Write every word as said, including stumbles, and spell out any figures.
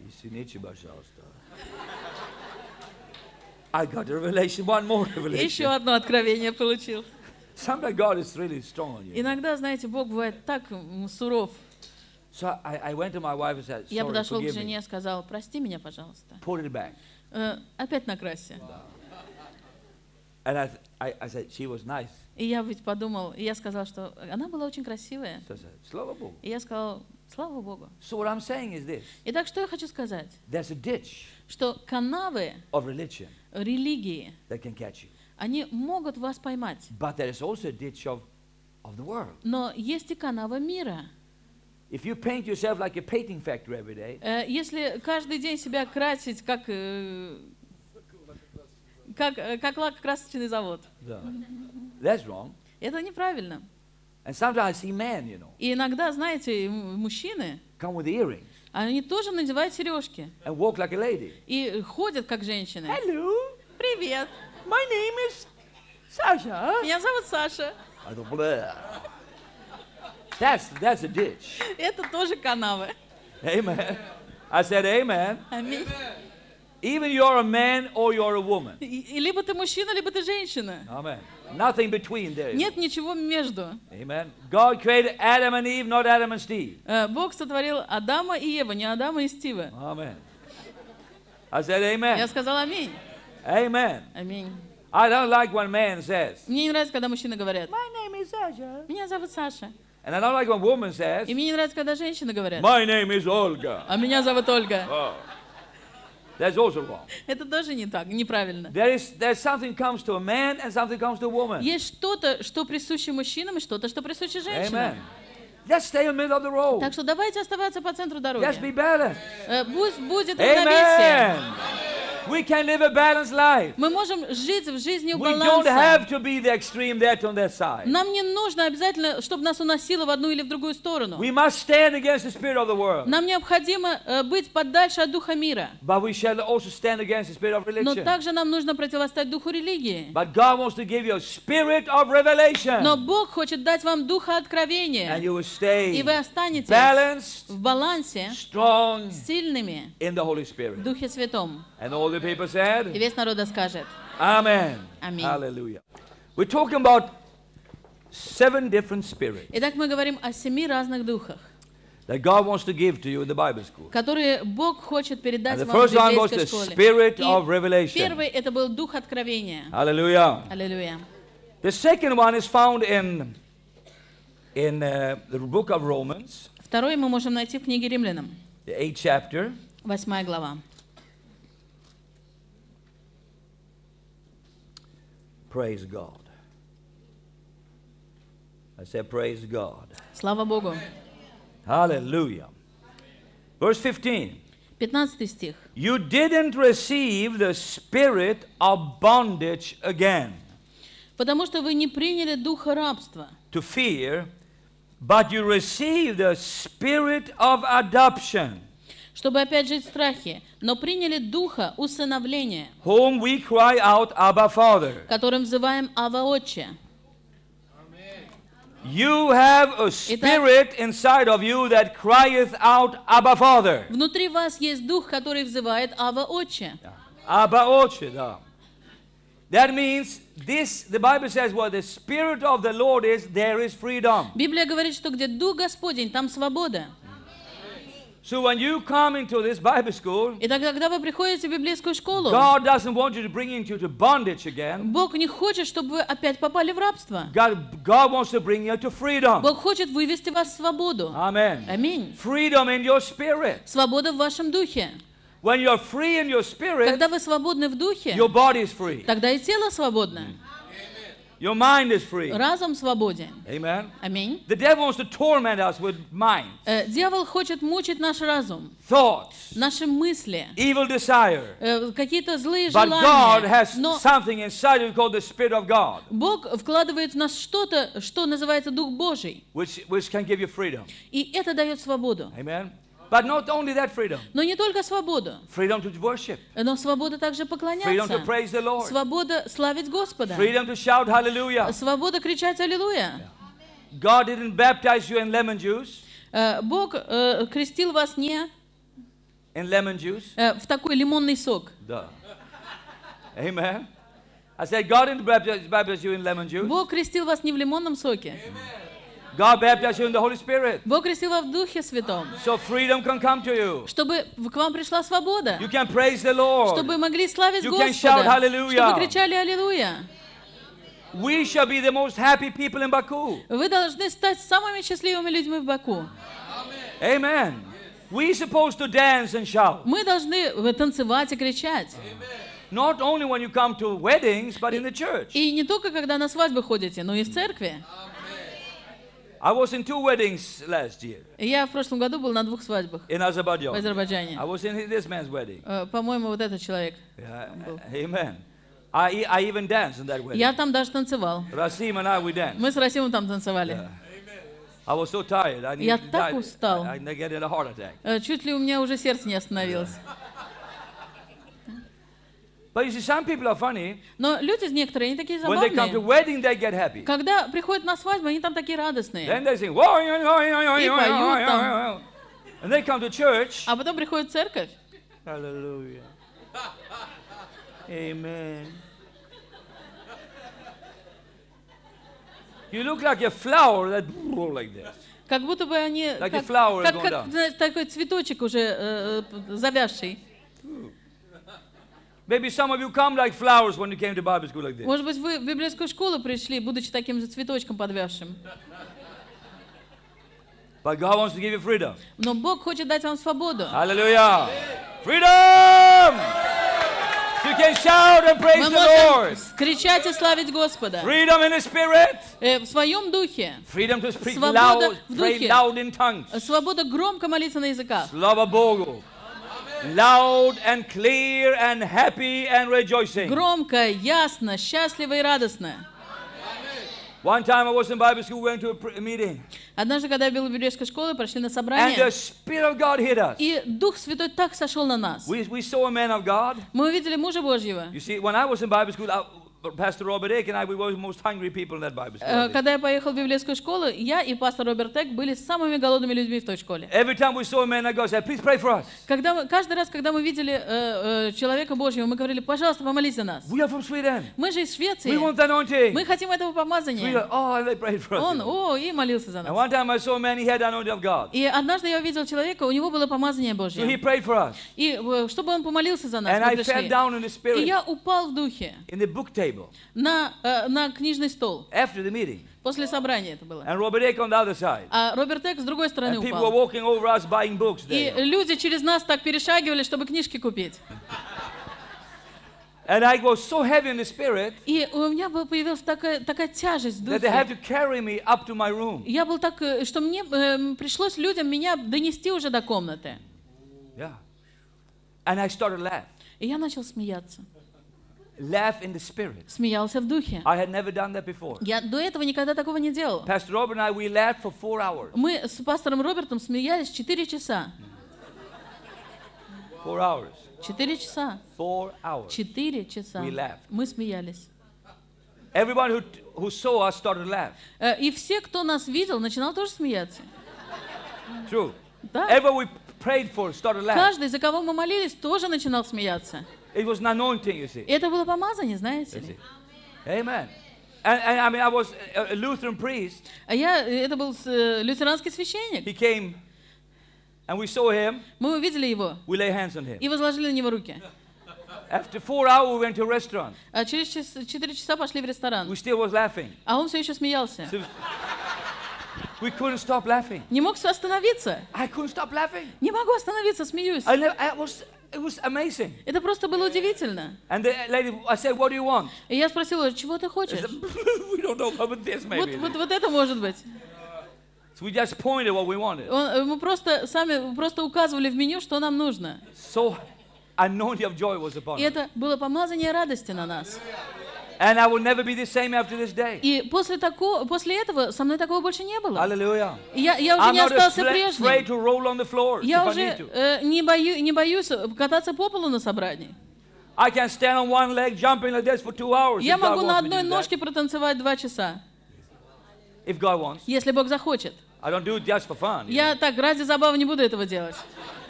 Извините, пожалуйста. I got a revelation, one more revelation. Еще одно откровение получил. Sometimes God is really strong on you. Иногда, знаете, Бог бывает так м, суров. So I, I went to my wife and said, Я sorry, подошел к forgive жене me. и сказал: прости меня, пожалуйста. Put it back. Э, опять накрасься. And I, I, I said, she was nice. И я ведь подумал, и я сказал, что она была очень красивая. So I said, слава Богу. И я сказал: слава Богу. So what I'm saying is this. Итак, что я хочу сказать? There's a ditch Что канавы of religion религии, that can catch you. они могут вас поймать. But there is also a ditch of, of the world. Но есть и канава мира. If you paint yourself like a painting factory every day, Э, Если каждый день себя красить, как, э, как, э, как лакокрасочный завод, that's wrong. это неправильно. And sometimes I see men, you know, И иногда, знаете, м- мужчины, come with earrings они тоже надевают сережки and walk like a lady. и ходят как женщины. Hello, Привет, my name is Sasha. меня зовут Саша. I go, "Blah." That's, that's a ditch. Это тоже канавы. Amen. I said amen. Аминь. Even you're a man or you're a woman. И, и либо ты мужчина, либо ты женщина. Amen. Nothing between there. Нет ничего между. Amen. God created Adam and Eve, not Adam and Steve. Э, Бог сотворил Адама и Еву, не Адама и Стива. Amen. I said Я amen. сказал аминь. Amen. Аминь. I don't like when man says, Мне не нравится, когда мужчины говорят: my name is Sasha. меня зовут Саша. And I don't like when woman says, И мне не нравится, когда женщины говорят: my name is Olga. а меня зовут Ольга. Oh. That's also wrong. Это тоже не так, неправильно. There is there's something comes to a man and something comes to a woman. Есть что-то, что присуще мужчинам, и что-то, что присуще Amen. женщинам. Just stay in the middle of the road. Так что давайте оставаться по центру Just be дороги. balanced. Э, Пусть будет равновесие. Amen. We can live a balanced life. Мы можем жить в жизни We don't баланса. have to be the extreme that on that side. Нам не нужно обязательно, чтобы нас уносило в одну или в другую сторону. We must stand against the spirit of the world. Нам необходимо э, быть подальше от духа мира. But we shall also stand against the spirit of Но religion. также нам нужно противостоять духу религии. But God wants to give you a spirit of revelation. Но Бог хочет дать вам духа And откровения. you will stay И вы останетесь balanced, в балансе, strong сильными in the Holy в Spirit. Духе Святом. And all the people И said, весь народ да скажет: Amen. Аминь. Hallelujah. We're talking about seven different spirits Итак, мы говорим о семи разных духах, that God wants to give to you in the Bible school. которые Бог хочет передать And the вам в first one was библейской the школе. spirit И of revelation. первый это был дух откровения. Hallelujah. Аллилуйя. The second one is found in in uh, the book of Romans, Второй мы можем найти в книге Римлянам, the eighth chapter. восьмая глава. Praise God. I said, praise God. Слава Богу. Hallelujah. Verse fifteen. пятнадцатый стих. You didn't receive the spirit of bondage again Потому что вы не приняли духа рабства, to fear, but you received the spirit of adoption, чтобы опять жить в страхе, но приняли духа усыновления, whom we cry out, Abba, Father. которым взываем Ава Отче. You have a spirit inside of you that crieth out, Abba, Father. Внутри вас есть дух, который взывает Ава Отче. Abba, Otche, da. That means this, the Bible says, where the spirit of the Lord is, there is freedom. Библия говорит, что где дух Господень, там свобода. So when you come into this Bible school, И тогда, когда вы приходите в библейскую школу, God doesn't want you to bring you to bondage again. Бог не хочет, чтобы вы опять попали в рабство. God, God wants to bring you to freedom. Бог хочет вывести вас в свободу. Amen. Аминь. Freedom in your spirit. Свобода в вашем духе. When you're free in your spirit, Когда вы свободны в духе, your body is free. тогда и тело свободно. Your mind is free. Разум свободен. Amen. Аминь. The devil wants to torment us with mind, Э, Дьявол хочет мучить наш разум, thoughts, наши мысли, evil desire. э, какие-то злые But God has желания. Но something inside you called the Spirit of God, Бог вкладывает в нас что-то, что называется Дух Божий. which, which can give you freedom. И это дает свободу. Amen. But not only that freedom, Но не только свободу, freedom to worship, но свобода также freedom to поклоняться. praise the Lord, Свобода славить Господа. freedom to shout hallelujah. Свобода кричать Аллилуйя. God didn't baptize you in lemon juice. Э, Бог э, крестил вас не in lemon juice. э, в такой лимонный сок. Duh. Amen. I said, God didn't baptize, baptize you in lemon juice. Бог крестил вас не в лимонном соке. God baptized you in the Holy Spirit. Бог крестил вас в Духе Святом, So freedom can come to you. чтобы к вам пришла свобода, You can praise the Lord. чтобы могли славить You can shout Господа, hallelujah. чтобы кричали «Аллилуйя». We shall be the most happy people in Baku. Вы должны стать самыми счастливыми людьми в Баку. Amen. We're supposed to dance and shout. Мы должны танцевать и кричать. Not only when you come to weddings, but in the church. И не только когда на свадьбы ходите, но и в церкви. I was in two weddings last year Я в прошлом году был на двух свадьбах in в Azerbaijan. Азербайджане. I was in this man's wedding. Э, По-моему, вот этот человек. Yeah, amen. I, I even danced in that wedding. Я там даже танцевал. Rasim and I, we danced. Мы с Расимом там танцевали. I was so tired. I Я nearly так died. устал. I, I get a heart attack. Э, Чуть ли у меня уже сердце не остановилось. But you see, some people are funny. Но люди некоторые, они такие When they come to забавные. wedding, they get happy. Когда приходят на свадьбу, они там такие радостные. Then they sing, "Whoa, yo, yo, yo, yo, И yo, поют yo, yo, там. yo." And they come to church. А потом приходят в церковь. Hallelujah. Amen. You look like a flower that like this. Как будто бы они... Like a как, flower как- going как, down. знаешь, такой цветочек уже э, э, завязший. Maybe some of you come like flowers when you came to Bible school like this. Может быть, вы в библейскую школу пришли, будучи таким же цветочком подвязшим. But God wants to give you freedom. Но Бог хочет дать вам свободу. Hallelujah. Freedom! So you can shout and praise Мы the Lord. можем кричать и славить Господа. Freedom in the spirit. Э, В своем духе. Freedom to speak Свобода loud, в pray духе. loud in tongues. Свобода громко молиться на языках. Slava Bogu. Loud and clear and happy and rejoicing. Громко, ясно, счастливо и радостно. One time I was in Bible school, we went to a pr- meeting, Однажды, когда я был в библейской школе, прошли на and the собрание, Spirit of God hit us. и Дух Святой так сошел на нас. We, we saw a man of God. Мы увидели мужа Божьего. You see, when I was in Bible school, I, Pastor Robert Ake and I, we were the most hungry people in that Bible school. Э, Когда я поехал в библейскую школу, я и пастор Роберт Эк были самыми голодными людьми в той школе. Every time we saw a man of God, said, please pray for us. Когда мы, каждый раз, когда мы видели э, э, человека Божьего, мы говорили, пожалуйста, помолись за нас. We are from Sweden. Мы же из Швеции. We want the anointing. Мы хотим этого We помазания. are, oh, and they prayed for us. Он, о, и молился за And нас. one time I saw a man, he had the anointing of God. И однажды я увидел человека, у него было помазание So he Божье. prayed for us. И э, чтобы он помолился за нас, And мы I fell пришли. down in the И spirit я упал в духе in the book table на, э, на книжный стол. after the meeting. После собрания это было. And Robert Ake on the other side. А Роберт Эк с другой стороны And people were упал. walking over us buying books И there. люди через нас так перешагивали, чтобы книжки купить. And I was so heavy in the spirit И у меня была- появилась такая, такая тяжесть в that they had духе. to carry me up to my room. Я был так, э, что мне э, пришлось людям меня донести уже до комнаты. Yeah. And I started laugh. И я начал смеяться. Laugh in the spirit. Смеялся в духе. I had never done that before. Я до этого никогда такого не делал. Pastor Robert and I, we laughed for four hours. Мы с пастором Робертом смеялись четыре часа. Four hours. Четыре часа. Four hours. Четыре часа. We laughed. Мы смеялись. Everyone who, who saw us started to laugh. Э, И все, кто нас видел, начинал тоже смеяться. True. Да. Everyone we prayed for started to laugh. Каждый, за кого мы молились, тоже начинал смеяться. It was an anointing, you see. И это было помазание, знаете You see. ли. Amen. And, and I mean, I was a, a Lutheran priest. А я, это был э, лютеранский священник. He came, and we saw him. Мы увидели его We lay hands on him. и возложили на него руки. After four hours, we went to a restaurant. А через час- четыре часа пошли в ресторан. We still was laughing. А он все еще смеялся. So we couldn't stop laughing. Не мог остановиться. I couldn't stop laughing. Не могу остановиться, смеюсь. I never, I was, it was amazing. Это просто было удивительно. And the lady, I said, what do you want? И я спросила, чего ты She хочешь? said, we don't know about this, Вот, maybe. вот, вот это может быть. So we just pointed what we wanted. Он- э, мы просто сами просто указывали в меню, что нам нужно. So anointing of joy was upon И us. это было помазание радости на нас. And I will never be the same after this day. И после, тако, после этого со мной такого больше не было. Hallelujah. И Я, я уже I'm не not остался afraid, afraid прежним. to roll on the floor Я if I уже need to. э, не, бою, не боюсь кататься по полу на собрании. I can stand on one leg, jumping like this for two hours. Я if God могу на wants me to одной do that. ножке протанцевать два часа, If God wants. если Бог захочет. I don't do it just for fun. you Я так ради забавы не буду этого делать.